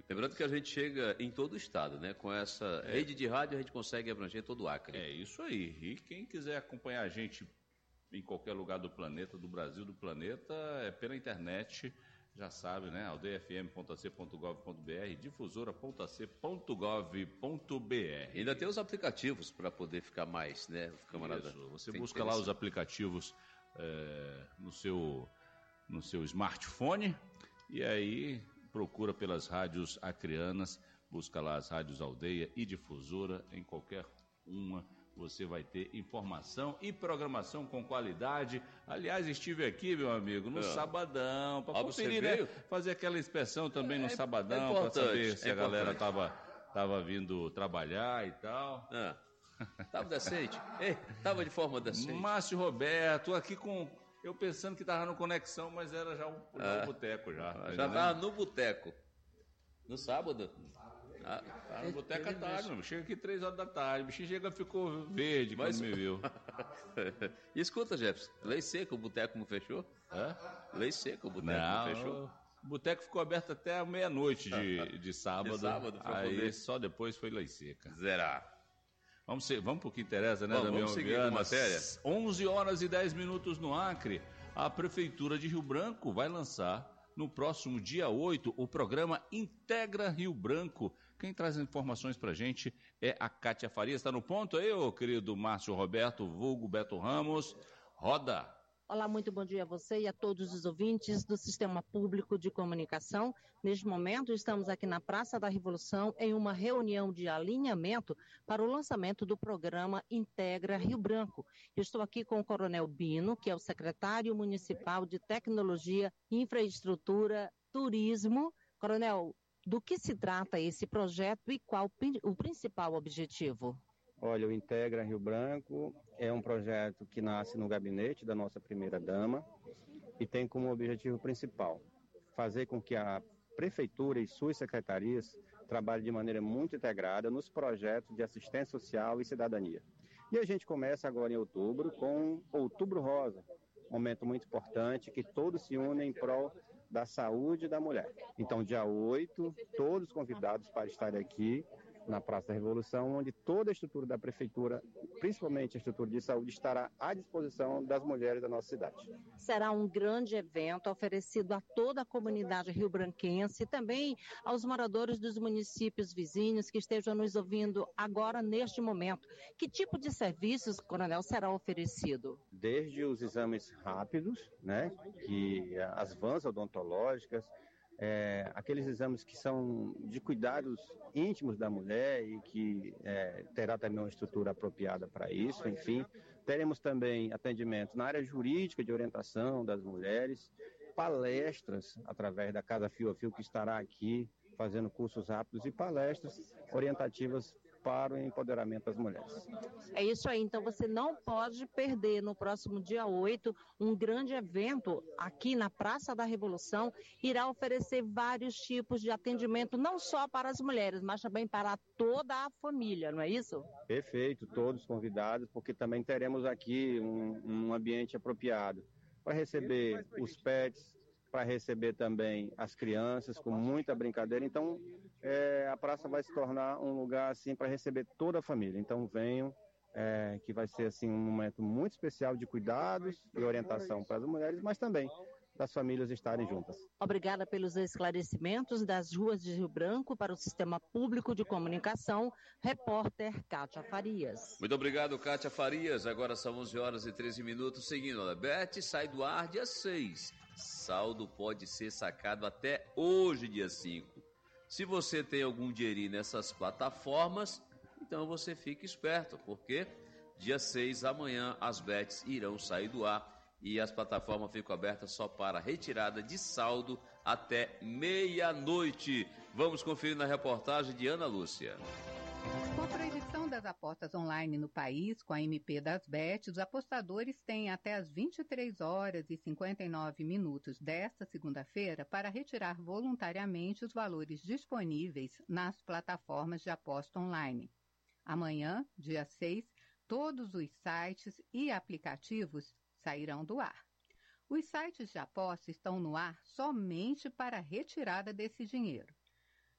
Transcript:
Lembrando que a gente chega em todo o estado, né? Com essa rede de rádio a gente consegue abranger todo o Acre. É isso aí. E quem quiser acompanhar a gente em qualquer lugar do planeta, do Brasil, do planeta, é pela internet, já sabe, né? aldeiafm.ac.gov.br, difusora.ac.gov.br. Ainda tem os aplicativos para poder ficar mais, né? Camarada, isso. Você busca lá os aplicativos no seu smartphone e aí procura pelas rádios acreanas, busca lá as rádios Aldeia e Difusora, em qualquer uma você vai ter informação e programação com qualidade. Aliás, estive aqui, meu amigo, no sabadão, para conferir, né? Fazer aquela inspeção também no sabadão, para saber se a galera tava vindo trabalhar e tal. Tava decente? Tava de forma decente. Márcio Roberto, aqui com... Eu pensando que tava no Conexão, mas era já o boteco já. Já tava no boteco. No sábado? Tá no boteco à tarde, meu. Chega aqui 3 horas da tarde. O bichinho ficou verde quando me viu. Escuta, Jefferson, lei seca, o boteco não fechou? Lei seca, o boteco não fechou? O boteco ficou aberto até a meia-noite de sábado. De sábado, aí poder... só depois foi lei seca. Zerar. Vamos pro que interessa, né, Damião? Vamos seguir a matéria. 11 horas e 10 minutos no Acre. A Prefeitura de Rio Branco vai lançar no próximo dia 8 o programa Integra Rio Branco. Quem traz informações pra gente é a Kátia Farias. Está no ponto aí, ô querido Márcio Roberto, vulgo Beto Ramos. Roda! Olá, muito bom dia a você e a todos os ouvintes do Sistema Público de Comunicação. Neste momento, estamos aqui na Praça da Revolução em uma reunião de alinhamento para o lançamento do programa Integra Rio Branco. Eu estou aqui com o Coronel Bino, que é o secretário municipal de Tecnologia, Infraestrutura, Turismo. Coronel, do que se trata esse projeto e qual o principal objetivo? Olha, o Integra Rio Branco é um projeto que nasce no gabinete da nossa primeira-dama e tem como objetivo principal fazer com que a Prefeitura e suas secretarias trabalhem de maneira muito integrada nos projetos de assistência social e cidadania. E a gente começa agora em outubro com Outubro Rosa, momento muito importante que todos se unem em prol da saúde da mulher. Então, dia 8, todos convidados para estarem aqui na Praça da Revolução, onde toda a estrutura da Prefeitura, principalmente a estrutura de saúde, estará à disposição das mulheres da nossa cidade. Será um grande evento oferecido a toda a comunidade riobranquense e também aos moradores dos municípios vizinhos que estejam nos ouvindo agora, neste momento. Que tipo de serviços, Coronel, será oferecido? Desde os exames rápidos, né, que as vans odontológicas, aqueles exames que são de cuidados íntimos da mulher e que terá também uma estrutura apropriada para isso, enfim. Teremos também atendimento na área jurídica de orientação das mulheres, palestras através da Casa Fio a Fio, que estará aqui fazendo cursos rápidos e palestras orientativas para o empoderamento das mulheres. É isso aí, então você não pode perder no próximo dia 8 um grande evento aqui na Praça da Revolução, irá oferecer vários tipos de atendimento, não só para as mulheres, mas também para toda a família, não é isso? Perfeito, todos convidados, porque também teremos aqui um ambiente apropriado para receber os pets, para receber também as crianças com muita brincadeira. Então, a praça vai se tornar um lugar assim para receber toda a família. Então, venham, que vai ser assim um momento muito especial de cuidados e orientação para as mulheres, mas também das famílias estarem juntas. Obrigada pelos esclarecimentos das ruas de Rio Branco para o Sistema Público de Comunicação. Repórter Kátia Farias. Muito obrigado, Kátia Farias. Agora são 11 horas e 13 minutos. Seguindo, a Bet sai do ar dia 6. Saldo pode ser sacado até hoje, dia 5. Se você tem algum dinheirinho nessas plataformas, então você fica esperto, porque dia 6, amanhã, as bets irão sair do ar e as plataformas ficam abertas só para retirada de saldo até meia-noite. Vamos conferir na reportagem de Ana Lúcia. Com a proibição das apostas online no país, com a MP das bets, os apostadores têm até as 23 horas e 59 minutos desta segunda-feira para retirar voluntariamente os valores disponíveis nas plataformas de aposta online. Amanhã, dia 6, todos os sites e aplicativos sairão do ar. Os sites de aposta estão no ar somente para a retirada desse dinheiro.